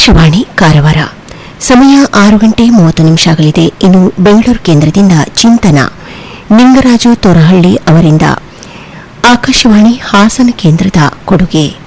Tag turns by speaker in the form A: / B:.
A: ಆಕಾಶವಾಣಿ ಕಾರವಾರ. ಸಮಯ 6:30 ಆಗಲಿದೆ. ಇನ್ನು ಬೆಂಗಳೂರು ಕೇಂದ್ರದಿಂದ ಚಿಂತನ ನಿಂಗರಾಜು ತೋರಹಳ್ಳಿ ಅವರಿಂದ. ಆಕಾಶವಾಣಿ ಹಾಸನ ಕೇಂದ್ರದ ಕೊಡುಗೆ.